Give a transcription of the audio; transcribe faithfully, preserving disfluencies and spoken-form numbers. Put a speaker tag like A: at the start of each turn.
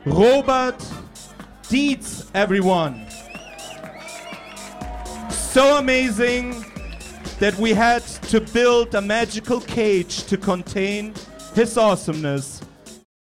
A: Robert Dietz, everyone. So amazing that we had to build a magical cage to contain his awesomeness.